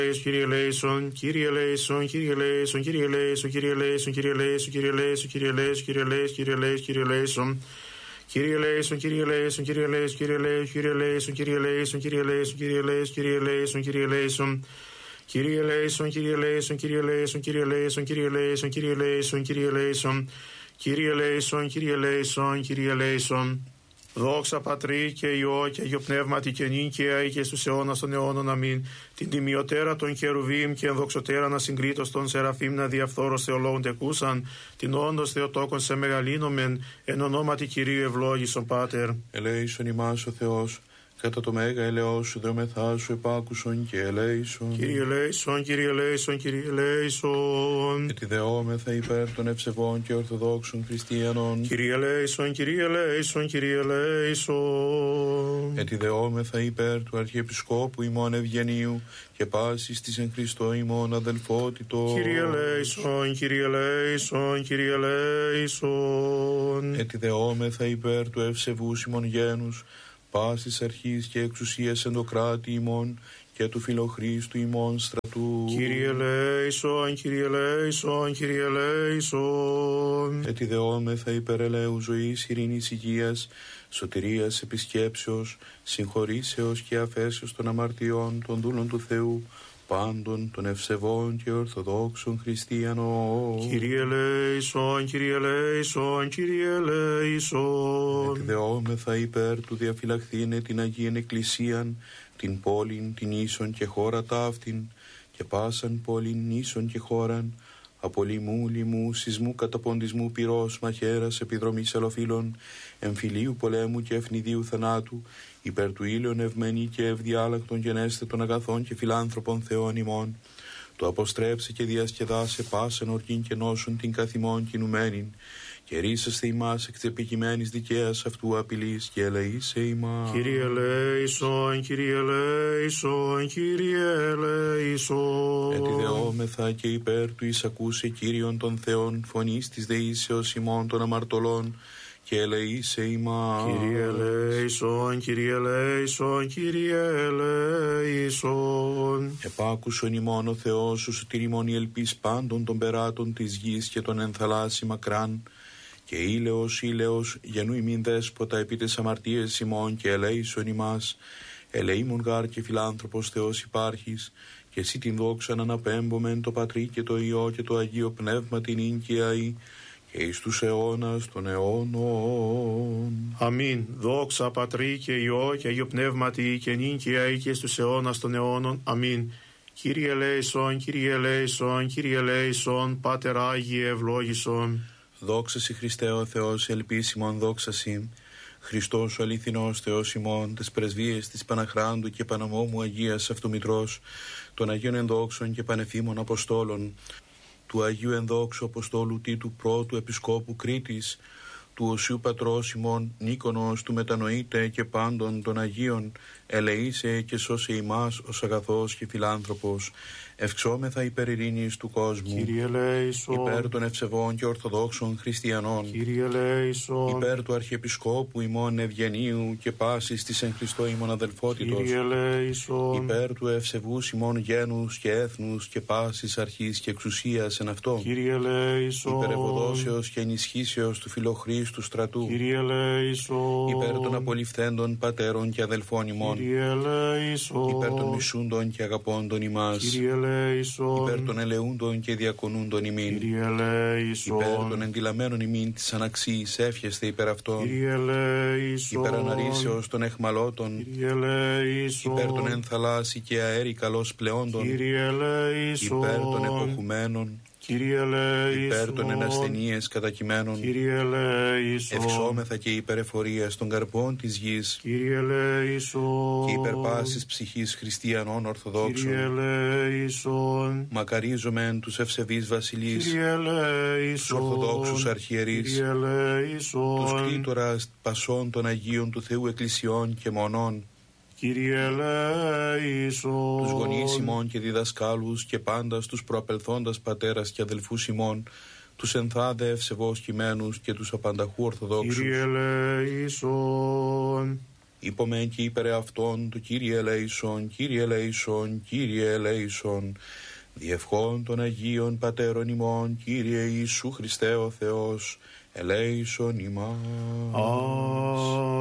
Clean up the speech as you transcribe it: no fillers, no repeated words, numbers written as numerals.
Kyrie eleison, Kyrie eleison, Kyrie eleison, Kyrie eleison, Kyrie eleison, Kyrie eleison, Kyrie eleison, Kyrie eleison, Kyrie eleison, Kyrie eleison, Kyrie eleison. Kyrie eleison, Kyrie eleison, Kyrie eleison, Kyrie eleison, Kyrie eleison, Kyrie eleison, Kyrie eleison, Kyrie eleison, Kyrie eleison, Kyrie eleison. Kyrie eleison, Kyrie eleison, Kyrie eleison, Kyrie eleison, Kyrie eleison, Kyrie eleison, Kyrie eleison, Kyrie eleison, Kyrie eleison. Δόξα Πατρί και Υιό και Αγιο Πνεύματι και νυν και αεί και στους αιώνας των αιώνων. Αμήν. Την τιμιωτέρα των Χερουβίμ και ενδοξωτέρα να συγκρίτως των Σεραφείμ να διαφθόρος θεολόγων τεκούσαν, την όντως Θεοτόκον σε μεγαλύνομεν, εν ονόματι Κυρίου ευλόγησον Πάτερ. Ελέησον ημάς ο Θεός, κατά το μέγα ελεός σου δρομεθά σου επάκουσον και ελέησον. Κύριε ελέησον, Κύριε ελέησον, Κύριε ελέησον. Και τη δεόμεθα υπέρ των ευσεβών και ορθοδόξων χριστιανών. Κύριε ελέησον, Κύριε ελέησον, Κύριε ελέησον. Και τη δεόμεθα υπέρ του Αρχιεπισκόπου ημών Ευγενίου και πάσης της εν Χριστώ ημών αδελφότητος. Κύριε ελέησον, Κύριε ελέησον, Κύριε ελέησον. Και τη δεόμεθα υπέρ του ευσεβούς ημών γένους, πάσης αρχής και εξουσίας εν το κράτη ημών και του φιλοχρίστου ημών στρατού. Κύριε ελέησον, Κύριε ελέησον, Κύριε ελέησον. Και τη δεόμεθα υπέρ ελέου ζωής, ειρήνης, υγείας, σωτηρίας, επισκέψεως, συγχωρήσεως και αφέσεως των αμαρτιών των δούλων του Θεού, πάντων των ευσεβών και ορθοδόξων χριστιανών. Κύριε ελέησον, Κύριε ελέησον, Κύριε ελέησον. Εκδεόμεθα υπέρ του διαφυλαχθήνε την Αγίαν Εκκλησίαν, την πόλην, την ίσον και χώρα ταύτην, και πάσαν πόλην, ίσον και χώραν, από λοιμού, λοιμού, σεισμού, καταποντισμού, πυρός, μαχαίρας, επιδρομής αλλοφύλων, εμφυλίου πολέμου και ευνηδίου θανάτου, υπέρ του ήλιον ευμένη και ευδιάλακτον γενέστε των αγαθών και φιλάνθρωπων Θεών ημών, το αποστρέψε και διασκεδάσε πάσεν ορκήν και νόσουν την καθημών κινουμένην, και ρίσαστε ημάς εκ της επικειμένης δικαίας αυτού απειλής και ελεήσε ημάς. Κύριε ελέησον, Κύριε ελέησον, Κύριε ελέησον. Ετιδεόμεθα και υπέρ του εισακούσε Κύριον των Θεών φωνής της δεήσεως ημών των αμαρτωλών και ελεήσε ημάς. Κύριε ελέησον, Κύριε ελέησον, Κύριε ελέησον. Επάκουσον ημών ο Θεός σου σωτηριμών η ελπίς πάντων των περάτων της γης και των ενθαλάσσι μακράν, και ήλαιος γενού ημίν δέσποτα επί τες αμαρτίες ημών και ελέησον ημάς. Ελεήμων γάρ και φιλάνθρωπος Θεός υπάρχεις, και εσύ την δόξαν αναπέμπομεν το Πατρί και το Υιό και το Αγίο Πνεύμα την ίν και αεί και εις τους αιώνας των αιώνων. Αμήν. Δόξα Πατρί και Υιό και Αγίο Πνεύματι και νυν και αεί και στους αιώνας των αιώνων. Αμήν. Κύριε ελέησον, Κύριε ελέησον, Κύριε ελέησον, Πάτερ Άγιε ευλόγησον. Δόξα σοι Χριστέ ο Θεός, ελπίσιμον δόξα σοι. Χριστός ο αληθινός Θεός ημών, τες πρεσβείες της Παναχράντου και Παναμόμου Αγίας Αυτομητρός, των Αγίων Ενδόξων και Πανεφήμων Αποστόλων, του Αγίου Ενδόξου Αποστόλου Τίτου Πρώτου Επισκόπου Κρήτης, του Οσίου Πατρός ημών Νίκονος, του Μετανοήτε και πάντων των Αγίων, ελεήσε και σώσε ημάς ως αγαθός και φιλάνθρωπος. Ευξόμεθα υπέρ ειρήνης του κόσμου. Κύριε ελέησον. Υπέρ των ευσεβών και ορθοδόξων χριστιανών. Κύριε ελέησον. Υπέρ του Αρχιεπισκόπου ημών Ευγενίου και πάσης της εν Χριστώ ημών αδελφότητος. Κύριε ελέησον. Υπέρ του ευσεβούς ημών γένους και έθνους και πάσης αρχής και εξουσίας εν αυτό. Κύριε ελέησον. Υπέρ ευωδόσεως και ενισχύσεως του φιλοχρίστου στρατού. Κύριε ελέησον. Υπέρ των απολυφθέντων πατέρων και αδελφών ημών. Κύριε ελέησον. Υπέρ των μισούντων και αγαπώντων ημάς. Κύριε ελέησον. Υπέρ των ελεούντων και διακονούντων ημίν. Κύριε ελέησον. Υπέρ των εντυλαμένων ημίν της αναξίης εύχεστε υπέρ αυτών. Κύριε ελέησον. Υπέρ αναρρήσεως των εχμαλώτων. Κύριε ελέησον. Υπέρ των ενθαλάσσι και αέρι καλώς πλεόντων. Κύριε ελέησον. Υπέρ των εποχουμένων. Κύριε ελέησον. Υπέρ των ενασθενείες κατακειμένων. Κύριε ελέησον. Ευξόμεθα και υπέρ εφορίας των καρπών της γης. Κύριε ελέησον. Και υπέρ πάσης ψυχής χριστιανών ορθοδόξων. Κύριε ελέησον. Μακαρίζομεν τους ευσεβείς βασιλείς. Κύριε ελέησον. Τους ορθοδόξους αρχιερείς. Κύριε ελέησον. Τους κλήτορας πασών των Αγίων του Θεού Εκκλησιών και μονών. Κύριε ελέησον. Τους γονείς ημών και διδασκάλους και πάντα στους προαπελθόντας πατέρας και αδελφούς ημών, τους ενθάδε ευσεβώς κειμένους και τους απανταχού ορθοδόξους. Κύριε ελέησον. Υπομεν και υπερ αυτόν το Κύριε ελέησον, Κύριε ελέησον, Κύριε ελέησον. Διευχών των Αγίων Πατέρων ημών, Κύριε Ιησού Χριστέ ο Θεός, ελέησον ημάς.